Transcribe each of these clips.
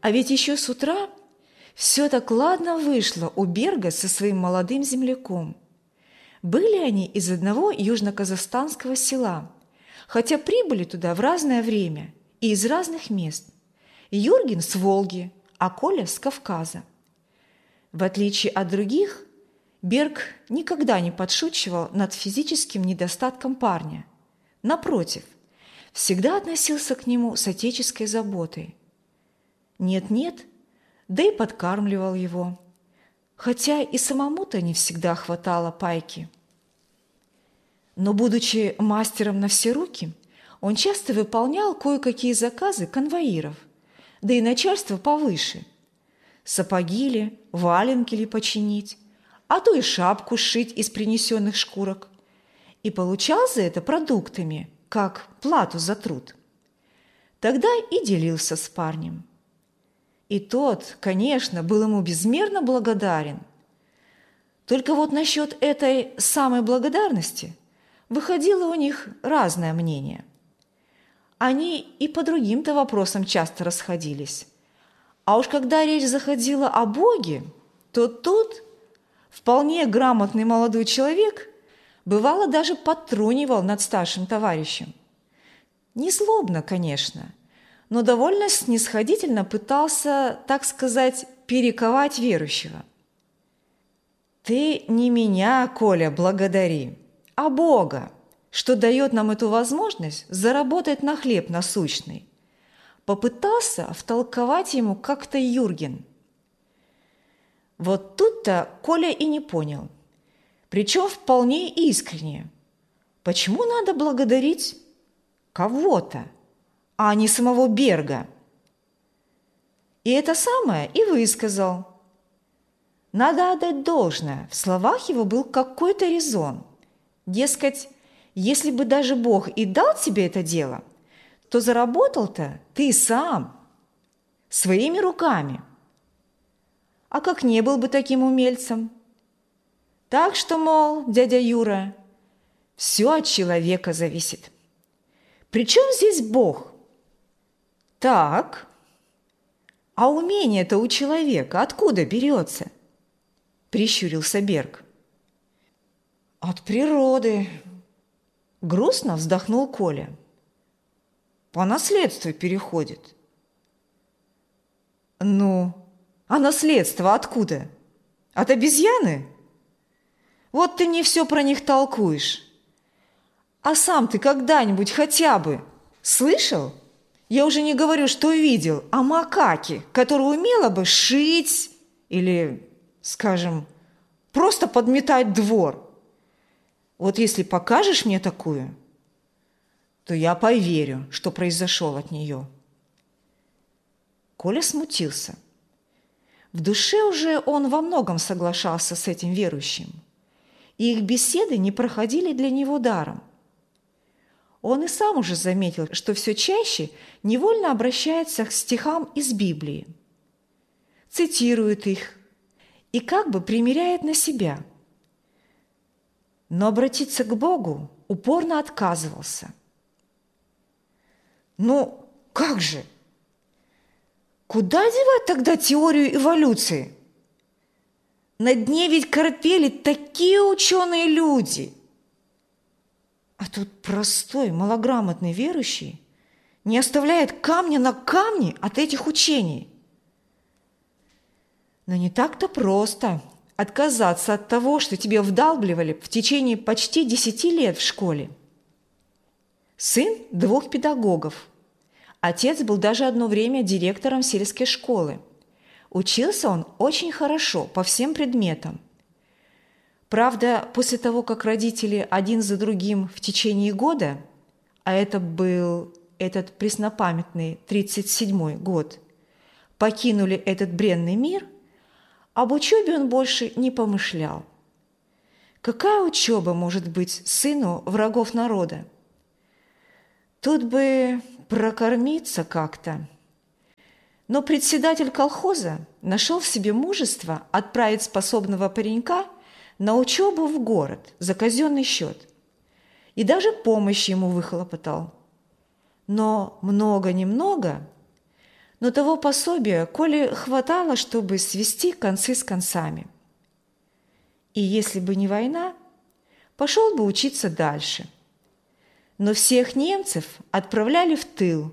А ведь еще с утра все так ладно вышло у Берга со своим молодым земляком. Были они из одного южно-казахстанского села, хотя прибыли туда в разное время и из разных мест. Юрген с Волги, а Коля с Кавказа. В отличие от других, Берг никогда не подшучивал над физическим недостатком парня. Напротив, всегда относился к нему с отеческой заботой. Нет-нет, да и подкармливал его, хотя и самому-то не всегда хватало пайки. Но, будучи мастером на все руки, он часто выполнял кое-какие заказы конвоиров, да и начальство повыше. Сапоги ли, валенки ли починить, а то и шапку сшить из принесенных шкурок. И получал за это продуктами, как плату за труд. Тогда и делился с парнем. И тот, конечно, был ему безмерно благодарен. Только вот насчет этой самой благодарности выходило у них разное мнение. Они и по другим-то вопросам часто расходились. А уж когда речь заходила о Боге, то тут вполне грамотный молодой человек бывало даже подтрунивал над старшим товарищем. Не злобно, конечно, но довольно снисходительно пытался, так сказать, перековать верующего. «Ты не меня, Коля, благодари, а Бога, что дает нам эту возможность заработать на хлеб насущный», попытался втолковать ему как-то Юрген. Вот тут-то Коля и не понял, причем вполне искренне, почему надо благодарить кого-то, а не самого Берга. И это самое и высказал. Надо отдать должное, в словах его был какой-то резон. Дескать, если бы даже Бог и дал тебе это дело, то заработал-то ты сам, своими руками. А как не был бы таким умельцем? Так что, мол, дядя Юра, все от человека зависит. Причем здесь Бог? Так, а умение-то у человека откуда берется? Прищурился Берг. От природы. Грустно вздохнул Коля. По наследству переходит. Ну, а наследство откуда? От обезьяны? Вот ты мне все про них толкуешь. А сам ты когда-нибудь хотя бы слышал? Я уже не говорю, что видел, о макаке, которая умела бы шить или, скажем, просто подметать двор. Вот если покажешь мне такую, то я поверю, что произошел от нее. Коля смутился. В душе уже он во многом соглашался с этим верующим, и их беседы не проходили для него даром. Он и сам уже заметил, что все чаще невольно обращается к стихам из Библии, цитирует их и как бы примеряет на себя. Но обратиться к Богу упорно отказывался. Ну, как же? Куда девать тогда теорию эволюции? На дне ведь корпели такие ученые люди. А тут простой, малограмотный верующий не оставляет камня на камне от этих учений. Но не так-то просто отказаться от того, что тебе вдалбливали в течение почти 10 лет в школе. Сын 2 педагогов. Отец был даже одно время директором сельской школы. Учился он очень хорошо по всем предметам. Правда, после того, как родители один за другим в течение года, а это был этот преснопамятный 37-й год, покинули этот бренный мир, об учебе он больше не помышлял. Какая учеба может быть сыну врагов народа? Тут бы прокормиться как-то. Но председатель колхоза нашел в себе мужество отправить способного паренька на учебу в город за казенный счет и даже помощь ему выхлопотал. Но много-немного, но того пособия Коле хватало, чтобы свести концы с концами. И если бы не война, пошел бы учиться дальше. Но всех немцев отправляли в тыл.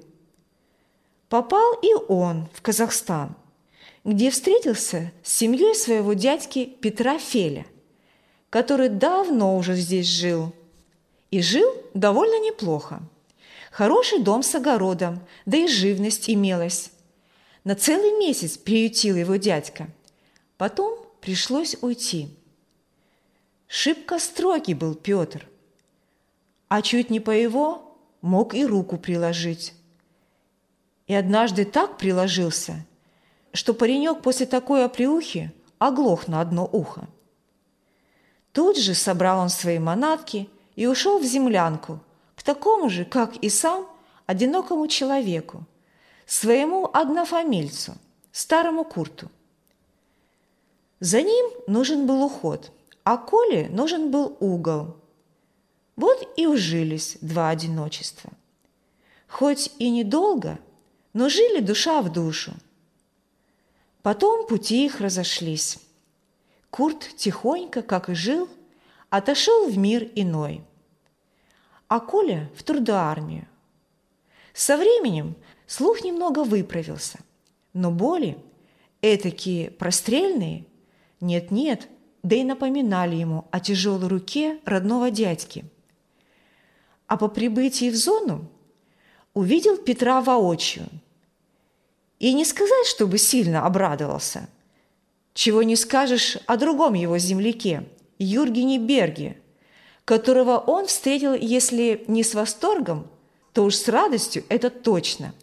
Попал и он в Казахстан, где встретился с семьей своего дядьки Петра Феля, который давно уже здесь жил. И жил довольно неплохо. Хороший дом с огородом, да и живность имелась. На целый месяц приютил его дядька. Потом пришлось уйти. Шибко строгий был Петр, а чуть не по его мог и руку приложить. И однажды так приложился, что паренек после такой оплеухи оглох на одно ухо. Тут же собрал он свои манатки и ушел в землянку к такому же, как и сам, одинокому человеку, своему однофамильцу, старому Курту. За ним нужен был уход, а Коле нужен был угол. Вот и ужились два одиночества. Хоть и недолго, но жили душа в душу. Потом пути их разошлись. Курт тихонько, как и жил, отошел в мир иной, а Коля в трудоармию. Со временем слух немного выправился, но боли, этакие прострельные, нет-нет, да и напоминали ему о тяжелой руке родного дядьки. А по прибытии в зону увидел Петра воочию. И не сказать, чтобы сильно обрадовался. Чего не скажешь о другом его земляке, Юргене Берге, которого он встретил, если не с восторгом, то уж с радостью, это точно.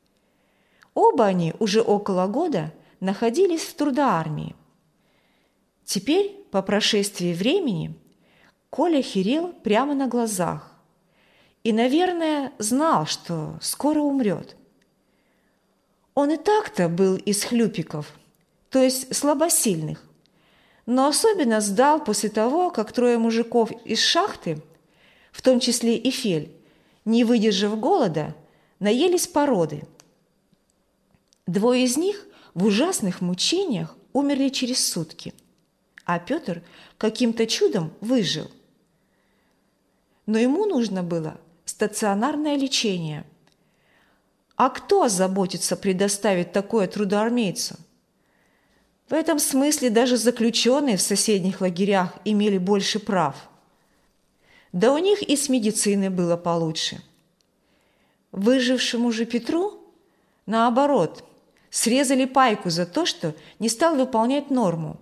Оба они уже около года находились в трудоармии. Теперь, по прошествии времени, Коля херел прямо на глазах и, наверное, знал, что скоро умрет. Он и так-то был из хлюпиков, то есть слабосильных, но особенно сдал после того, как трое мужиков из шахты, в том числе и Фель, не выдержав голода, наелись породы. Двое из них в ужасных мучениях умерли через сутки, а Петр каким-то чудом выжил. Но ему нужно было стационарное лечение. А кто озаботится предоставить такое трудоармейцу? В этом смысле даже заключенные в соседних лагерях имели больше прав. Да у них и с медициной было получше. Выжившему же Петру, наоборот, срезали пайку за то, что не стал выполнять норму.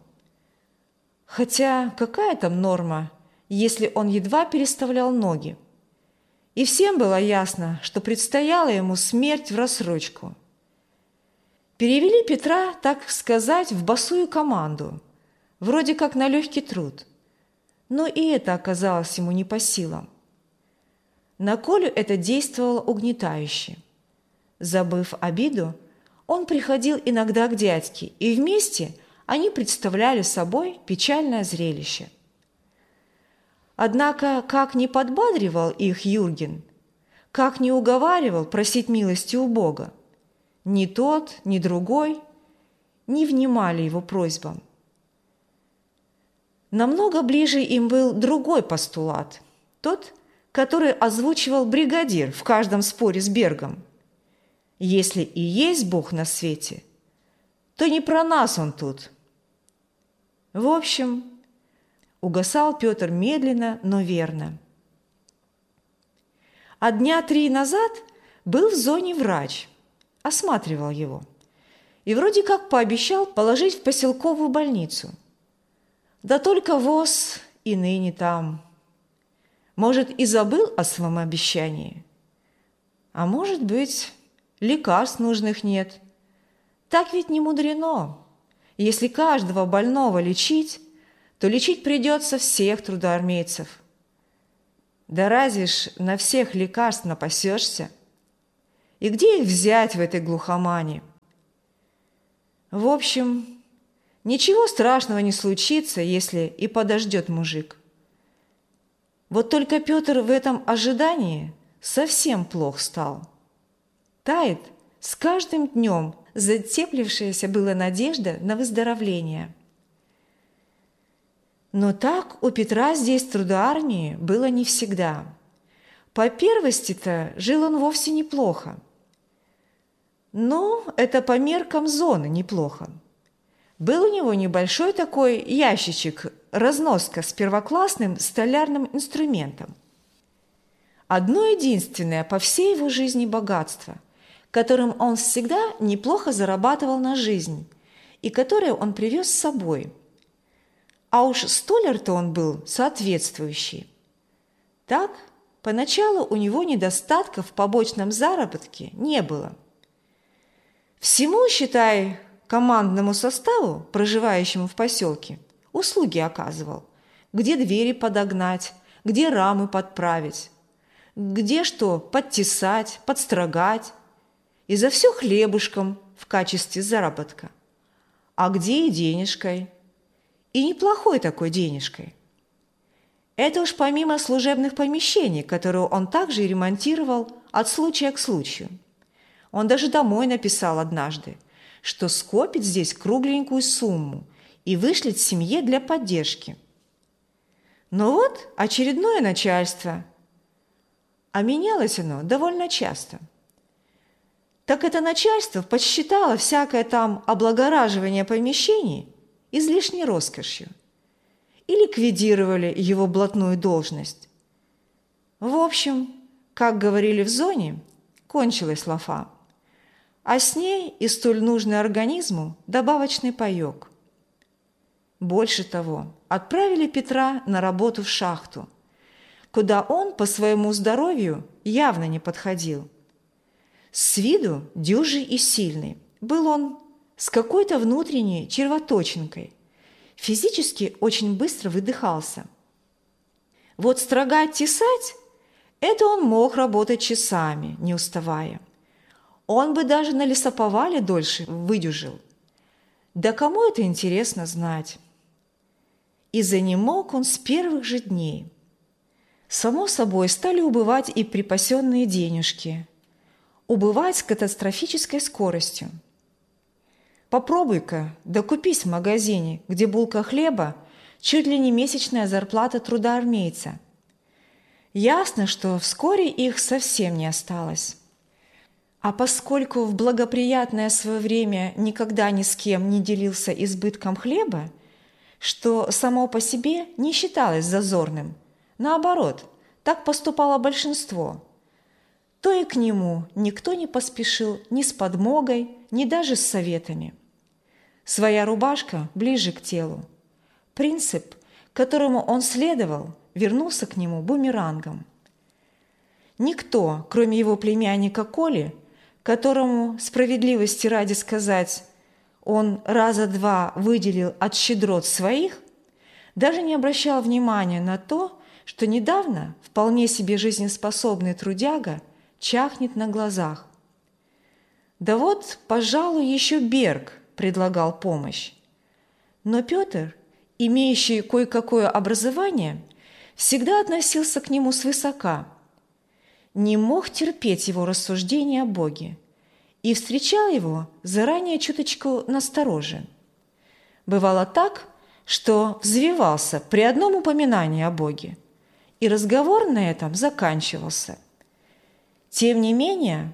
Хотя какая там норма, если он едва переставлял ноги? И всем было ясно, что предстояла ему смерть в рассрочку. Перевели Петра, так сказать, в босую команду, вроде как на легкий труд. Но и это оказалось ему не по силам. На Колю это действовало угнетающе. Забыв обиду, он приходил иногда к дядьке, и вместе они представляли собой печальное зрелище. Однако, как ни подбадривал их Юрген, как ни уговаривал просить милости у Бога, ни тот, ни другой не внимали его просьбам. Намного ближе им был другой постулат, тот, который озвучивал бригадир в каждом споре с Бергом. Если и есть Бог на свете, то не про нас он тут. В общем, угасал Петр медленно, но верно. А дня 3 назад был в зоне врач, осматривал его и вроде как пообещал положить в поселковую больницу. Да только ВОЗ и ныне там. Может, и забыл о своем обещании. А может быть, лекарств нужных нет. Так ведь не мудрено. Если каждого больного лечить, то лечить придется всех трудоармейцев. Да разве ж на всех лекарств напасешься? И где их взять в этой глухомане? В общем, ничего страшного не случится, если и подождет мужик. Вот только Петр в этом ожидании совсем плох стал. Тает с каждым днем затеплившаяся была надежда на выздоровление. Но так у Петра здесь трудоармии было не всегда. По первости-то жил он вовсе неплохо. Но это по меркам зоны неплохо. Был у него небольшой такой ящичек, разноска с первоклассным столярным инструментом. Одно единственное по всей его жизни богатство, которым он всегда неплохо зарабатывал на жизнь и которое он привез с собой. А уж столяр-то он был соответствующий. Так, поначалу у него недостатков в побочном заработке не было. Всему, считай, командному составу, проживающему в поселке, услуги оказывал. Где двери подогнать, где рамы подправить, где что подтесать, подстрогать. И за все хлебушком в качестве заработка. А где и денежкой. И неплохой такой денежкой. Это уж помимо служебных помещений, которые он также и ремонтировал от случая к случаю. Он даже домой написал однажды, что скопит здесь кругленькую сумму и вышлет семье для поддержки. Но вот очередное начальство, а менялось оно довольно часто. Так это начальство подсчитало всякое там облагораживание помещений излишней роскошью и ликвидировали его блатную должность. В общем, как говорили в зоне, кончилась лафа, а с ней и столь нужный организму добавочный паёк. Больше того, отправили Петра на работу в шахту, куда он по своему здоровью явно не подходил. С виду дюжий и сильный был он, с какой-то внутренней червоточинкой. Физически очень быстро выдыхался. Вот строгать-тесать – это он мог работать часами, не уставая. Он бы даже на лесоповале дольше выдюжил. Да кому это интересно знать? И занемог он с первых же дней. Само собой, стали убывать и припасенные денежки. Убывать с катастрофической скоростью. Попробуй-ка докупись в магазине, где булка хлеба чуть ли не месячная зарплата трудоармейца. Ясно, что вскоре их совсем не осталось. А поскольку в благоприятное свое время никогда ни с кем не делился избытком хлеба, что само по себе не считалось зазорным, наоборот, так поступало большинство, то и к нему никто не поспешил ни с подмогой, ни даже с советами. Своя рубашка ближе к телу. Принцип, которому он следовал, вернулся к нему бумерангом. Никто, кроме его племянника Коли, которому, справедливости ради сказать, он раза два выделил от щедрот своих, даже не обращал внимания на то, что недавно вполне себе жизнеспособный трудяга чахнет на глазах. Да вот, пожалуй, еще Берг предлагал помощь. Но Петр, имеющий кое-какое образование, всегда относился к нему свысока, не мог терпеть его рассуждения о Боге и встречал его заранее чуточку настороже. Бывало так, что взвивался при одном упоминании о Боге, и разговор на этом заканчивался. Тем не менее,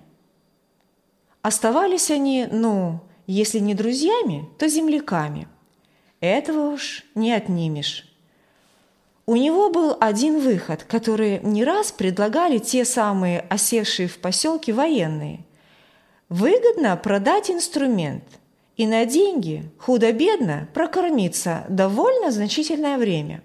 оставались они, если не друзьями, то земляками. Этого уж не отнимешь. У него был один выход, который не раз предлагали те самые осевшие в поселке военные. Выгодно продать инструмент и на деньги, худо-бедно, прокормиться довольно значительное время.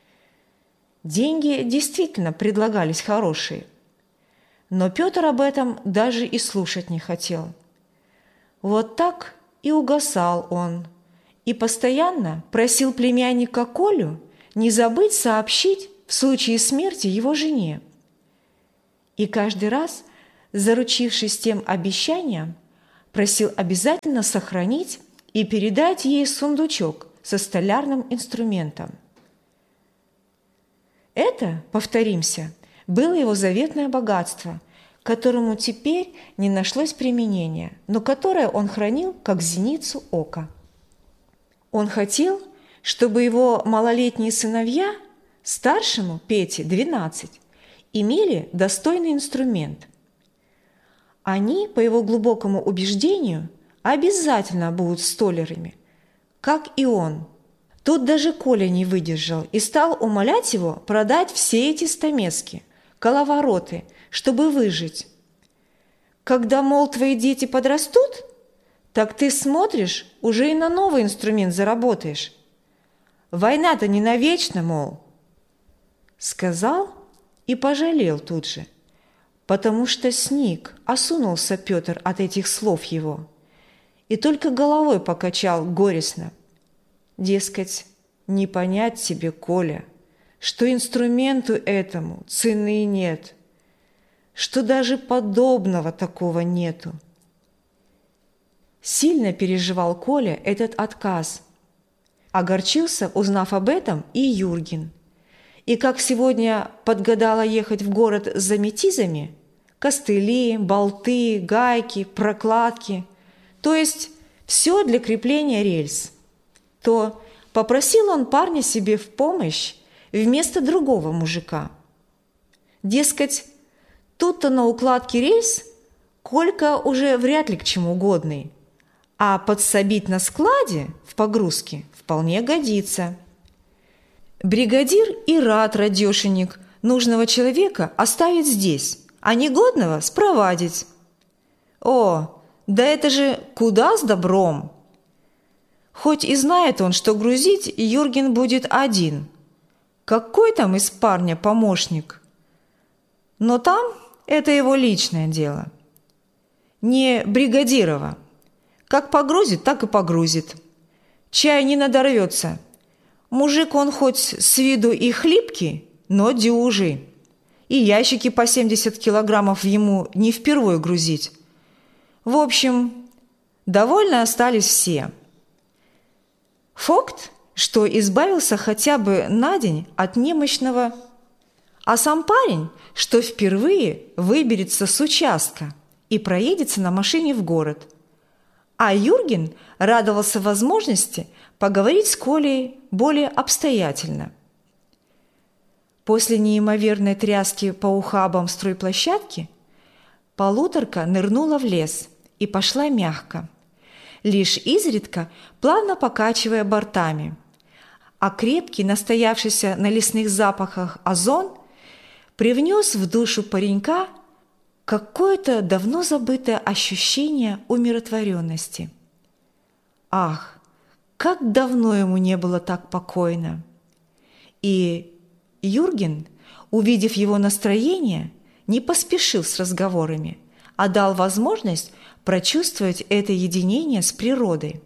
Деньги действительно предлагались хорошие, но Петр об этом даже и слушать не хотел. Вот так и угасал он, и постоянно просил племянника Колю не забыть сообщить в случае смерти его жене. И каждый раз, заручившись тем обещанием, просил обязательно сохранить и передать ей сундучок со столярным инструментом. Это, повторимся, было его заветное богатство, которому теперь не нашлось применения, но которое он хранил как зеницу ока. Он хотел, чтобы его малолетние сыновья, старшему Пете 12, имели достойный инструмент. Они, по его глубокому убеждению, обязательно будут столярами, как и он. Тут даже Коля не выдержал и стал умолять его продать все эти стамески, коловороты, чтобы выжить. Когда, мол, твои дети подрастут, так ты смотришь, уже и на новый инструмент заработаешь. Война-то не навечно, мол. Сказал и пожалел тут же, потому что сник, осунулся Петр от этих слов его и только головой покачал горестно. Дескать, не понять тебе, Коля, что инструменту этому цены нет, что даже подобного такого нету. Сильно переживал Коля этот отказ. Огорчился, узнав об этом, и Юрген. И как сегодня подгадала ехать в город за метизами, костыли, болты, гайки, прокладки, то есть все для крепления рельс, то попросил он парня себе в помощь вместо другого мужика. Дескать, тут-то на укладке рельс Колька уже вряд ли к чему годный, а подсобить на складе в погрузке вполне годится. Бригадир и рад, радешенек, нужного человека оставить здесь, а негодного спровадить. О, да это же куда с добром! Хоть и знает он, что грузить Юрген будет один. Какой там из парня помощник? Но там это его личное дело. Не бригадирова. Как погрузит, так и погрузит. Чай не надорвется. Мужик он хоть с виду и хлипкий, но дюжий. И ящики по 70 килограммов ему не впервые грузить. В общем, довольны остались все. Факт, что избавился хотя бы на день от немощного, а сам парень, что впервые выберется с участка и проедется на машине в город. А Юрген радовался возможности поговорить с Колей более обстоятельно. После неимоверной тряски по ухабам стройплощадки полуторка нырнула в лес и пошла мягко, лишь изредка плавно покачивая бортами, а крепкий, настоявшийся на лесных запахах озон привнес в душу паренька какое-то давно забытое ощущение умиротворенности. Ах, как давно ему не было так покойно! И Юрген, увидев его настроение, не поспешил с разговорами, а дал возможность прочувствовать это единение с природой.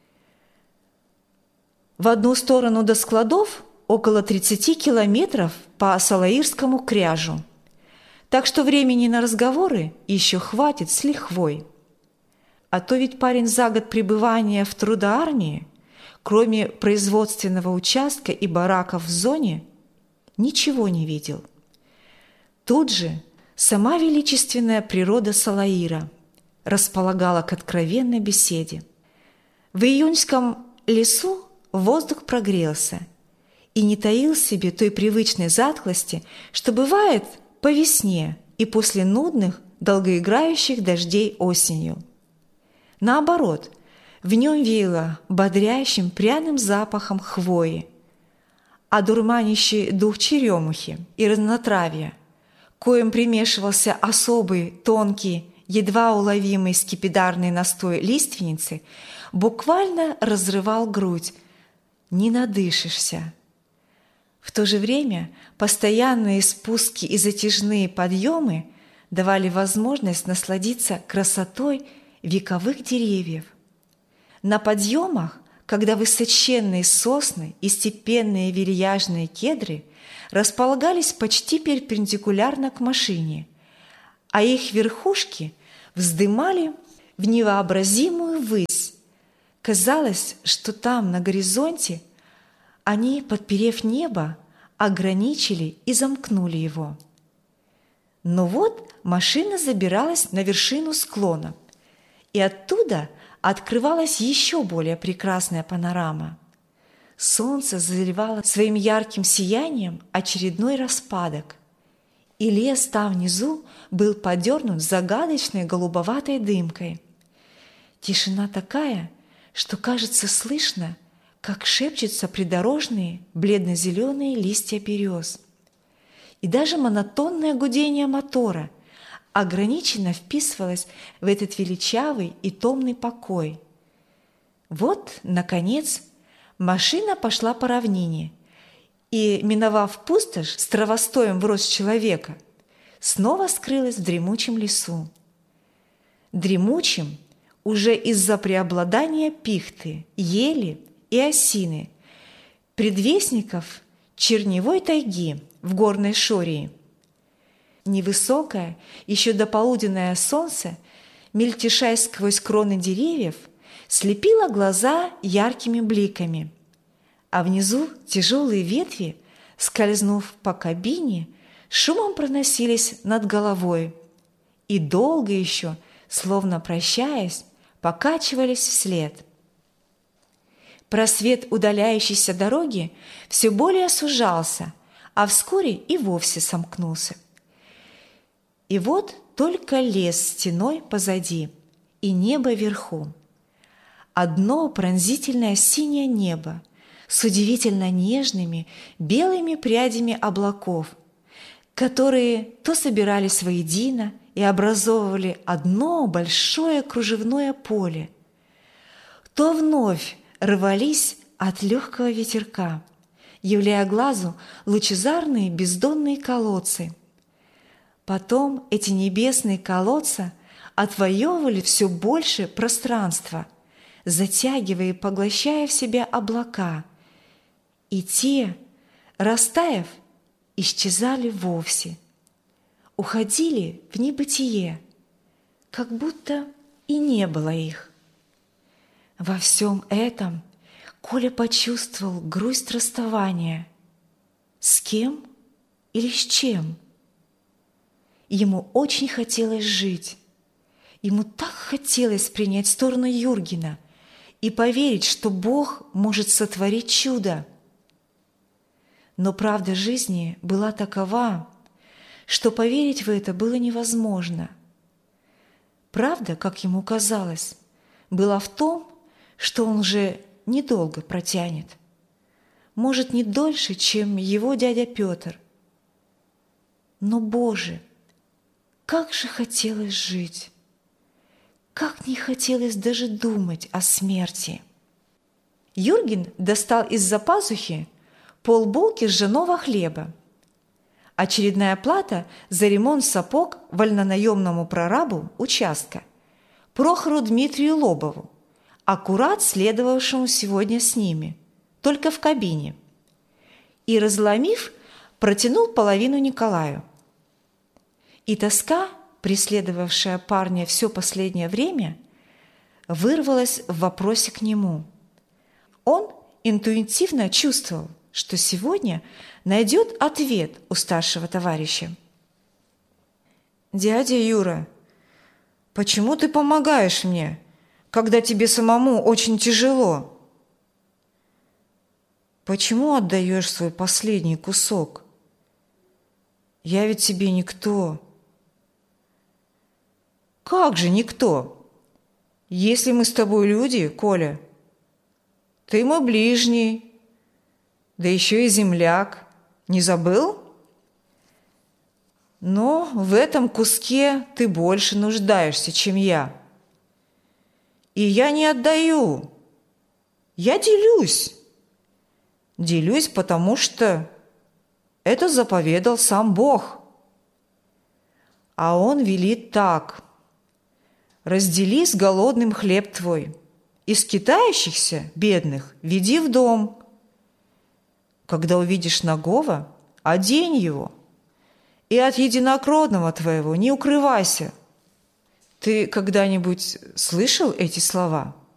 В одну сторону до складов около 30 километров по Салаирскому кряжу, так что времени на разговоры еще хватит с лихвой. А то ведь парень за год пребывания в трудоармии, кроме производственного участка и бараков в зоне, ничего не видел. Тут же сама величественная природа Салаира располагала к откровенной беседе. В июньском лесу воздух прогрелся и не таил в себе той привычной затхлости, что бывает по весне и после нудных, долгоиграющих дождей осенью. Наоборот, в нем веяло бодрящим пряным запахом хвои, одурманящий дух черемухи и разнотравья, коим примешивался особый, тонкий, едва уловимый скипидарный настой лиственницы, буквально разрывал грудь. Не надышишься. В то же время постоянные спуски и затяжные подъемы давали возможность насладиться красотой вековых деревьев. На подъемах, когда высоченные сосны и степенные вильяжные кедры располагались почти перпендикулярно к машине, а их верхушки вздымали в невообразимую высь. Казалось, что там, на горизонте, они, подперев небо, ограничили и замкнули его. Но вот машина забиралась на вершину склона, и оттуда открывалась еще более прекрасная панорама. Солнце заливало своим ярким сиянием очередной распадок, и лес там внизу был подернут загадочной голубоватой дымкой. Тишина такая, что, кажется, слышно, как шепчутся придорожные бледно-зеленые листья берез. И даже монотонное гудение мотора ограниченно вписывалось в этот величавый и томный покой. Вот, наконец, машина пошла по равнине и, миновав пустошь с травостоем в рост человека, снова скрылась в дремучем лесу. Дремучим уже из-за преобладания пихты, ели и осины, предвестников черневой тайги в горной Шории. Невысокое, еще дополуденное солнце, мельтешая сквозь кроны деревьев, слепило глаза яркими бликами, а внизу тяжелые ветви, скользнув по кабине, шумом проносились над головой и долго еще, словно прощаясь, покачивались вслед. Просвет удаляющейся дороги все более сужался, а вскоре и вовсе сомкнулся. И вот только лес стеной позади и небо вверху. Одно пронзительное синее небо с удивительно нежными белыми прядями облаков, которые то собирались воедино и образовывали одно большое кружевное поле, то вновь рвались от легкого ветерка, являя глазу лучезарные бездонные колодцы. Потом эти небесные колодцы отвоевывали все больше пространства, затягивая и поглощая в себя облака, и те, растаяв, исчезали вовсе, уходили в небытие, как будто и не было их. Во всем этом Коля почувствовал грусть расставания. С кем или с чем? Ему очень хотелось жить. Ему так хотелось принять сторону Юргена и поверить, что Бог может сотворить чудо. Но правда жизни была такова, что поверить в это было невозможно. Правда, как ему казалось, была в том, что он уже недолго протянет. Может, не дольше, чем его дядя Петр. Но, Боже, как же хотелось жить! Как не хотелось даже думать о смерти! Юрген достал из-за пазухи полбулки ржаного хлеба. Очередная плата за ремонт сапог вольнонаемному прорабу участка Прохору Дмитрию Лобову, аккурат следовавшему сегодня с ними, только в кабине. И, разломив, протянул половину Николаю. И тоска, преследовавшая парня все последнее время, вырвалась в вопросе к нему. Он интуитивно чувствовал, что сегодня найдет ответ у старшего товарища. «Дядя Юра, почему ты помогаешь мне, когда тебе самому очень тяжело? Почему отдаешь свой последний кусок? Я ведь тебе никто». «Как же никто? Если мы с тобой люди, Коля, ты мой ближний, да еще и земляк, не забыл? Но в этом куске ты больше нуждаешься, чем я. И я не отдаю, я делюсь. Делюсь, потому что это заповедал сам Бог. А Он велит так: раздели с голодным хлеб твой, и скитающихся, бедных, веди в дом. Когда увидишь нагого, одень его, и от единокровного твоего не укрывайся». Ты когда-нибудь слышал эти слова?